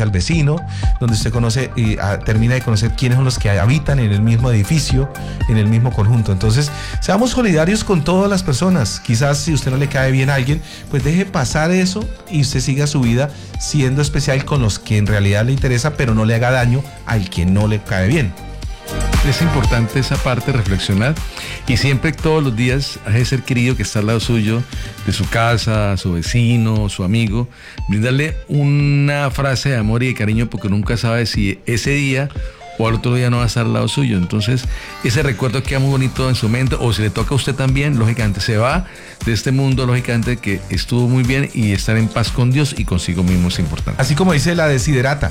al vecino, donde usted conoce y termina de conocer quiénes son los que habitan en el mismo edificio, en el mismo conjunto. Entonces, seamos solidarios con todas las personas. Quizás si usted no le cae bien a alguien, pues deje pasar eso y usted siga su vida siendo especial con los que en realidad le interesa, pero no le haga daño al que no le cae bien. Es importante esa parte, reflexionar, y siempre, todos los días, a ese ser querido que está al lado suyo, de su casa, su vecino, su amigo, brindarle una frase de amor y de cariño, porque nunca sabe si ese día o al otro día no va a estar al lado suyo. Entonces, ese recuerdo queda muy bonito en su mente, o si le toca a usted también, lógicamente se va de este mundo, lógicamente que estuvo muy bien, y estar en paz con Dios y consigo mismo es importante. Así como dice la Desiderata,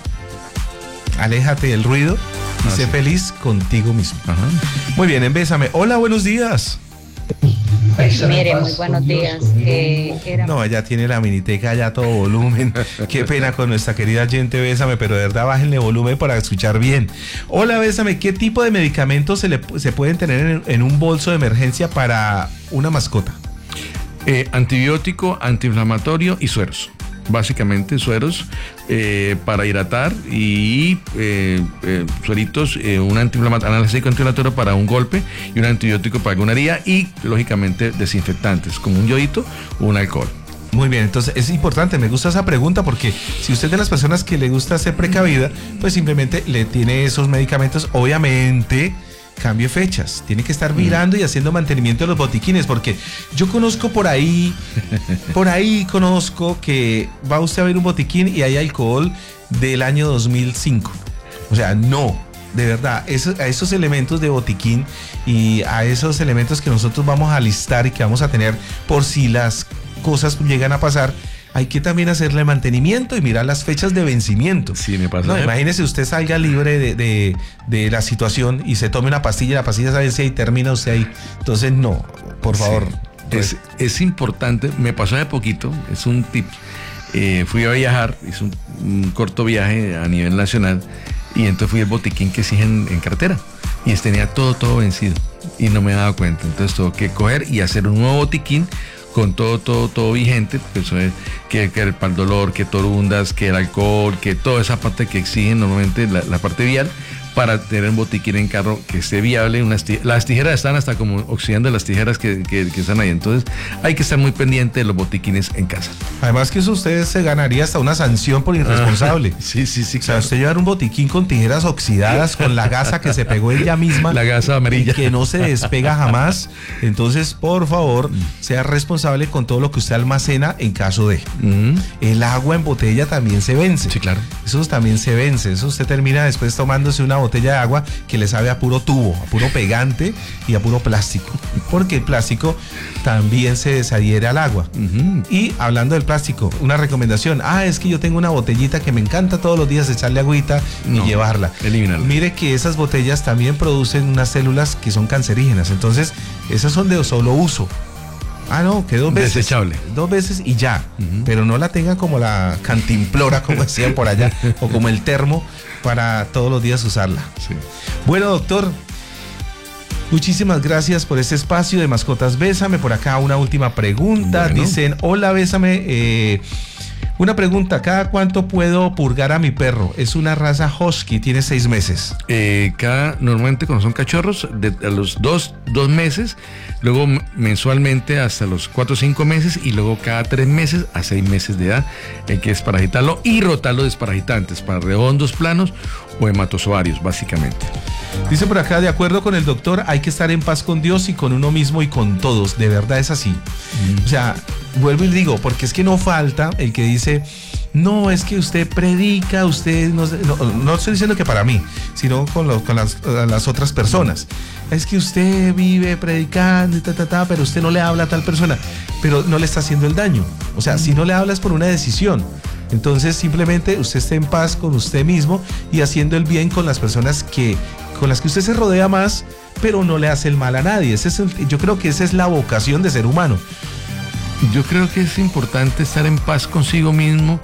aléjate del ruido y sé feliz contigo mismo. Ajá. Muy bien, en Bésame. Hola, buenos días. Mire, muy buenos días. No, ella tiene la miniteca ya a todo volumen. Qué pena con nuestra querida gente Bésame, pero de verdad bájenle volumen para escuchar bien. Hola, Bésame, ¿qué tipo de medicamentos se pueden tener en un bolso de emergencia para una mascota? Antibiótico, antiinflamatorio y sueros. Básicamente sueros para hidratar y sueritos, un analgésico antiinflamatorio para un golpe y un antibiótico para alguna herida, y lógicamente desinfectantes como un yodito o un alcohol. Muy bien, entonces es importante, me gusta esa pregunta, porque si usted es de las personas que le gusta ser precavida, pues simplemente le tiene esos medicamentos. Obviamente cambie fechas, tiene que estar mirando y haciendo mantenimiento de los botiquines, porque yo conozco por ahí conozco que va usted a ver un botiquín y hay alcohol del año 2005. O sea, no, de verdad, a esos elementos de botiquín y a esos elementos que nosotros vamos a listar y que vamos a tener por si las cosas llegan a pasar, hay que también hacerle mantenimiento y mirar las fechas de vencimiento. Sí, me pasa. No, imagínese usted salga libre de la situación y se tome una pastilla, la pastilla se vence y termina usted ahí. Entonces, no, por favor. Sí, es importante, me pasó hace poquito, es un tip. Fui a viajar, hice un corto viaje a nivel nacional, y entonces fui al botiquín que exige en carretera, y tenía todo vencido y no me daba cuenta. Entonces tuve que coger y hacer un nuevo botiquín con todo vigente, pues, que el paldolor, que torundas, que el alcohol, que toda esa parte que exigen normalmente la parte vial, para tener un botiquín en carro que esté viable. Las tijeras están hasta como oxidando, las tijeras que están ahí. Entonces hay que estar muy pendiente de los botiquines en casa. Además que eso usted se ganaría hasta una sanción por irresponsable. Sí, O sea, claro. usted llevar un botiquín con tijeras oxidadas, con la gasa que se pegó ella misma, La gasa amarilla, que no se despega jamás. Entonces, por favor, sea responsable con todo lo que usted almacena en caso de. El agua en botella también se vence. Sí, claro. Eso también se vence. Eso usted termina después tomándose una botella de agua que le sabe a puro tubo, a puro pegante y a puro plástico, porque el plástico también se desadhiere al agua. Y hablando del plástico, una recomendación: es que yo tengo una botellita que me encanta todos los días echarle agüita y llevarla. Eliminarla. Mire que esas botellas también producen unas células que son cancerígenas, entonces esas son de solo uso. No, que 2 veces. Desechable. 2 veces y ya. Pero no la tengan como la cantimplora, como decían por allá, o como el termo, para todos los días usarla. Sí. Bueno, doctor, muchísimas gracias por este espacio de Mascotas Bésame. Por acá una última pregunta. Bueno. Dicen: hola, Bésame. Una pregunta: ¿cada cuánto puedo purgar a mi perro? Es una raza husky, tiene 6 meses. Normalmente cuando son cachorros, a los 2 meses, luego mensualmente hasta los 4 o 5 meses, y luego cada 3 meses a 6 meses de edad, hay que desparasitarlo y rotarlo de desparasitantes para redondos, planos o hematozoarios, básicamente. Dice por acá: de acuerdo con el doctor, hay que estar en paz con Dios y con uno mismo y con todos. De verdad es así. O sea, vuelvo y digo, porque es que no falta el que dice: no, es que usted predica, usted no estoy diciendo que para mí, sino con las otras personas. Es que usted vive predicando y pero usted no le habla a tal persona, pero no le está haciendo el daño. O sea, si no le habla es por una decisión. Entonces, simplemente usted esté en paz con usted mismo y haciendo el bien con las personas con las que usted se rodea más, pero no le hace el mal a nadie. Yo creo que esa es la vocación de ser humano. Yo creo que es importante estar en paz consigo mismo,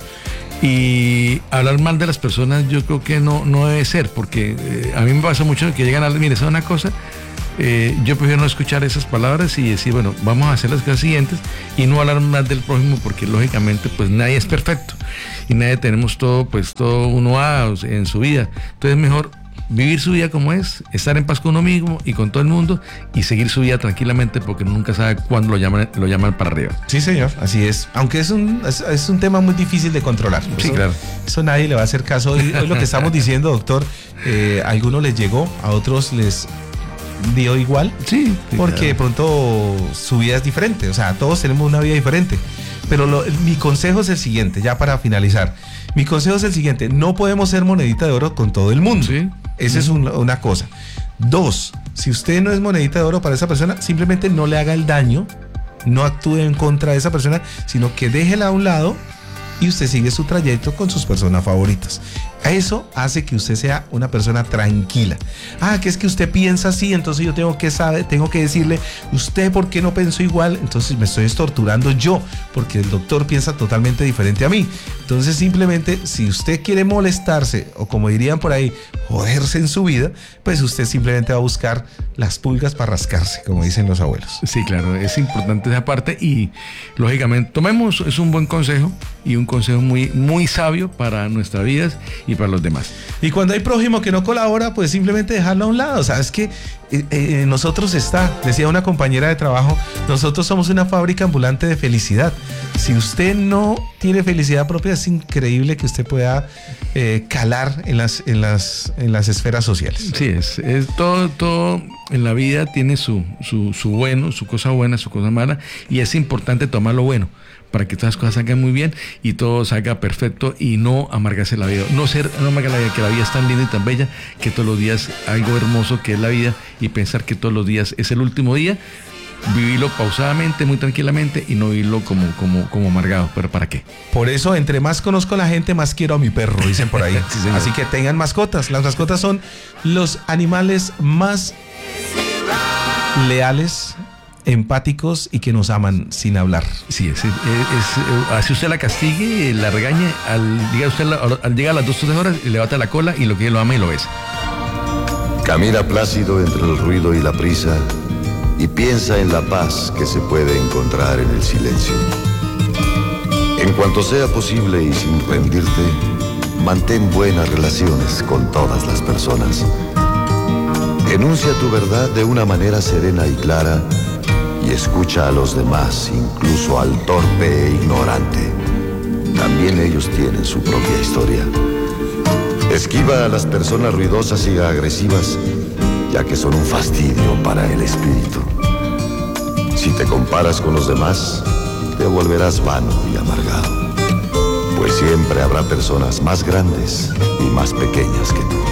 y hablar mal de las personas yo creo que no debe ser, porque a mí me pasa mucho que llegan a mire, ¿sabe una cosa? Yo prefiero no escuchar esas palabras y decir, bueno, vamos a hacer las cosas siguientes y no hablar más del prójimo, porque lógicamente pues nadie es perfecto y nadie tenemos todo uno en su vida. Entonces mejor vivir su vida como es, estar en paz con uno mismo y con todo el mundo y seguir su vida tranquilamente, porque uno nunca sabe cuándo lo llaman para arriba. Sí, señor, así es. Aunque es un tema muy difícil de controlar. Sí, claro. Eso nadie le va a hacer caso. Hoy lo que estamos diciendo, doctor, a algunos les llegó, a otros les dio igual. Sí, porque claro. de pronto su vida es diferente. O sea, todos tenemos una vida diferente. Pero mi consejo es el siguiente, ya para finalizar. Mi consejo es el siguiente: no podemos ser monedita de oro con todo el mundo. Sí. Esa es una cosa. 2, si usted no es monedita de oro para esa persona, simplemente no le haga el daño, no actúe en contra de esa persona, sino que déjela a un lado y usted sigue su trayecto con sus personas favoritas. Eso hace que usted sea una persona tranquila. Que es que usted piensa así, entonces yo tengo que decirle, ¿usted por qué no pensó igual? Entonces me estoy torturando yo, porque el doctor piensa totalmente diferente a mí. Entonces simplemente, si usted quiere molestarse, o como dirían por ahí, joderse en su vida, pues usted simplemente va a buscar las pulgas para rascarse, como dicen los abuelos. Sí, claro, es importante esa parte y lógicamente es un buen consejo y un consejo muy, muy sabio para nuestras vidas y para los demás. Y cuando hay prójimo que no colabora, pues simplemente dejarlo a un lado. O sea, es que nosotros decía una compañera de trabajo, nosotros somos una fábrica ambulante de felicidad. Si usted no tiene felicidad propia, es increíble que usted pueda calar en las esferas sociales. Sí, es todo en la vida tiene su bueno, su cosa buena, su cosa mala, y es importante tomar lo bueno para que todas las cosas salgan muy bien y todo salga perfecto y no amargarse la vida, no amargar la vida, que la vida es tan linda y tan bella, que todos los días algo hermoso que es la vida, y pensar que todos los días es el último día, vivirlo pausadamente, muy tranquilamente, y no vivirlo como amargado. ¿Pero para qué? Por eso, entre más conozco a la gente, más quiero a mi perro, dicen por ahí. Sí, así que tengan mascotas. Las mascotas son los animales más leales, empáticos y que nos aman sin hablar. Sí, así usted la castigue, la regañe, al llegar a las 2 horas, le bata la cola y lo que lo ama y lo besa. Camina plácido entre el ruido y la prisa y piensa en la paz que se puede encontrar en el silencio. En cuanto sea posible y sin rendirte, mantén buenas relaciones con todas las personas. Enuncia tu verdad de una manera serena y clara y escucha a los demás, incluso al torpe e ignorante. También ellos tienen su propia historia. Esquiva a las personas ruidosas y agresivas, ya que son un fastidio para el espíritu. Si te comparas con los demás, te volverás vano y amargado, pues siempre habrá personas más grandes y más pequeñas que tú.